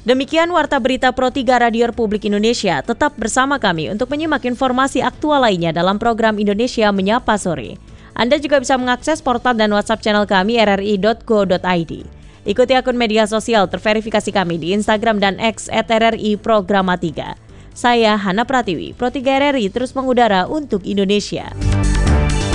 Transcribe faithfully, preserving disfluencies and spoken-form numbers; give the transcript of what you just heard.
Demikian Warta Berita Pro tiga Radio Republik Indonesia. Tetap bersama kami untuk menyimak informasi aktual lainnya dalam program Indonesia Menyapa Sore. Anda juga bisa mengakses portal dan WhatsApp channel kami r r i dot go dot i d. Ikuti akun media sosial terverifikasi kami di Instagram dan X at r r i programa tiga. Saya Hana Pratiwi, Pro tiga R R I terus mengudara untuk Indonesia.